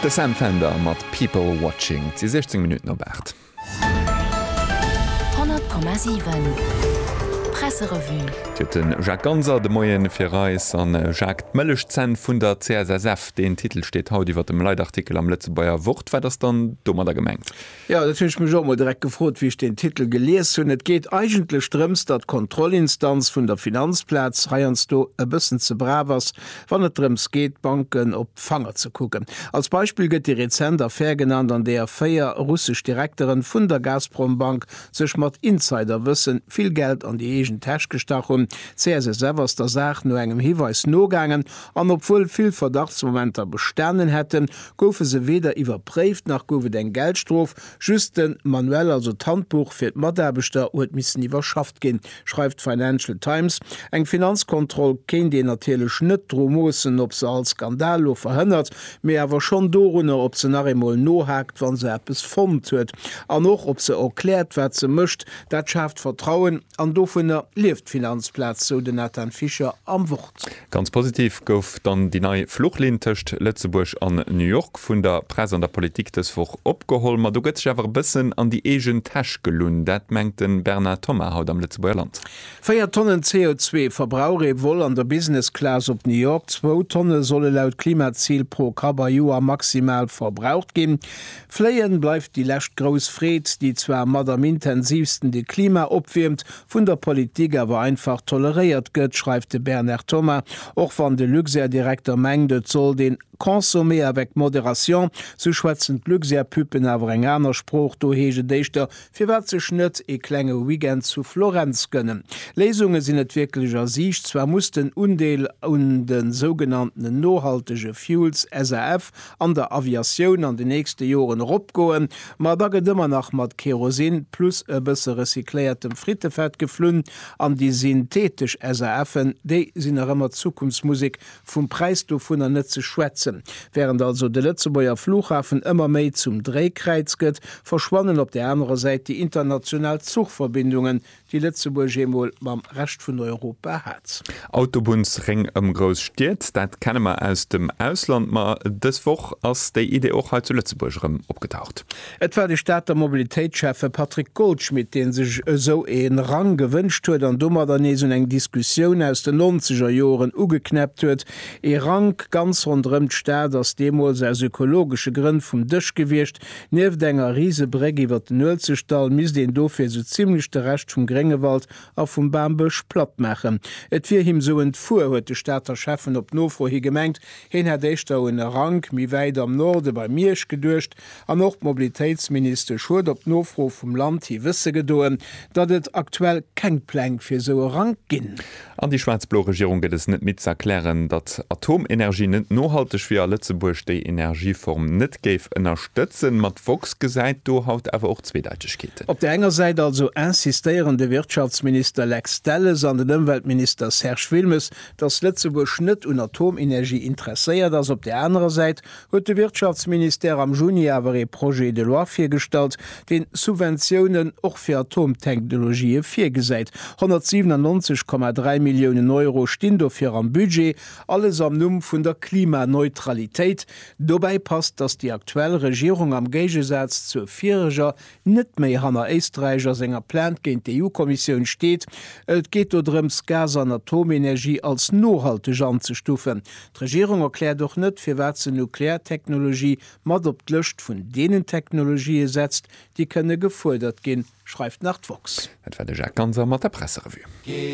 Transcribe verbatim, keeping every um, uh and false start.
De Sam Fender mat People Watching Zi sechzehn Minuten obacht. hundert Komma sieben Presserevu. Den Jacques Ganser de Moien fir Reis an Jacques Mëllech Zen vun der C S S F. Den Titel steht haut iwwer dem Leitartikel am letze Bayer Wort, wär das dann dummer der gemengt. Ja, dat hunch mir schon mal direkt gefrot, wie ich den Titel gelees hun. Et geht eigentlich strms dat Kontrollinstanz vun der Finanzplatz reierns du e bisssen ze bravers, wann et drms geht, Banken op Fanger zu gucken. Als Beispiel gëtt die Rezent Affaire genannt, an der feier russsisch Direktoren vun der Gazprombank sech mat Insiderwissen viel Geld an die egen Tasch gestachen. C S S F der Saach no engem Hiweis nogangen, an obwohl viel Verdachtsmomenter bestanden hätten, goufe se weder iwwerpräft nach gowe den Geldstrof, just den manuell also Handbuch fir d Maderbeter huet missen iwwerschaft gin, schreibt Financial Times. Eng Finanzkontroll ken de natele Schnittdromossen, ob se als Skandalo verhënnert, mé awer schon dorunner op ze nachmol nohakt, wann se es formt huet, an noch ob se erklärt wat ze mischt, dat schafft Vertrauen an dofenner lieft Finanzplatz, so den Nathan Fischer am Wort. Ganz positiv gouf dann die neue Fluchlin töcht Lützeburg an New York vun der Presse an der Politik des woch opgeholt, ma du gëtt sewer bisssen an die egen Tasch gelun, dat mengt den Bernhard Thomas haut am Lützeburger Land. Vier Tonnen C O zwei verbrauche wohl an der Business Class op New York, zwei Tonnen solle laut Klimaziel pro Kabajoa maximal verbraucht gehen. Fleien bleibt die lächt Großfred, die zwar mat am intensivsten die Klima opwirmt, vun der Politik aber einfach toleriert gött, schreibt de Bernhard Thomas. Och van de Luxerdirektor mengdet soll den Konsumé avec Moderation zu schwätzen Luxerpüppen awer eng aner Spruch do hege Deichter fir wat ze schnitt e klenge Weekend zu Florenz gënnen. Lesungen sinn net wirklicher Sicht, zwar mussten Undeel und den sogenannten nohaltege Fuels S A F an der Aviation an de nächste Joren opgoen, ma da gët immer nach mat Kerosin plus e bësse recycliertem Frittefett geflünn an die synthetisch S A F'n, déi sinn er immer Zukunftsmusik vum Preis do vun der netze schwätzen. Während also de Lützeburger Flughafen immer méi zum Drehkreiz gëtt, verschwannen op der anderen Seite die international Zugverbindungen, die Lützeburg Gemol beim Rest vun Europa hat. Autobunsring am Gros steht, dat kann man aus dem Ausland mal deswoch als der Idee auch halt zu Lützeburgerem opgetaucht. Etwa die Stadt der Mobilitätschefe Patrick Goldschmidt, den sich so en Rang gewünscht huet, an dummer daneben eng Diskussion aus den neunziger Jahren ugeknappt huet, e Rang ganz rundrem Staat aus Demo se ökologische Gründe vom Tisch gewircht, nef denger Riesebreggi wird den Ölzestall mis den dofir so ziemlich der Rest vom Grengewald auf vom Bambusch platt machen. Et wir him so entfuhr huet de Staater Chefen op Nofro hi gemengt, hin hat Eichstau in der Rang mi weiter am Norde bei Mirsch gedurcht, an noch Mobilitätsminister Schuld op Nofro vom Land hi wisse gedoen, dat et aktuell kein Plan fir so Rang ginn. An die schwarz-blaue Regierung geht es net mit zu erklären, dat Atomenergie net nohaltig für Lützeburg die Energieform net geif unterstützen, mat Fox gesagt, du haut aber auch Zweideutigkeiten. Auf der enger Seite also insistierende Wirtschaftsminister Lex Telles an den Umweltminister Serge Wilmes, dass Lützeburg net und Atomenergie interessiert, als auf der anderen Seite hat der Wirtschaftsminister am Juni aber ein Projekt de loi vorgestellt, den Subventionen auch für Atomtechnologie vorgesehen. hundertsiebenundneunzig Komma drei Millionen Euro stehen dafür am Budget, alles am Numm von der Klimaneutralität. Dabei passt, dass die aktuelle Regierung am Gegensatz zur Vierger nicht mehr Hanna Österreicher Sänger plant gegen die E U-Kommission steht. Es geht darum, Gas an Atomenergie als nachhaltig anzustufen. Die Regierung erklärt doch nicht, für was sie Nukleartechnologie mit auf die Liste von denen Technologien setzt, die können gefordert gehen, schreibt Nachtvox. Das war der Jacques Ganser mit der Presserevu.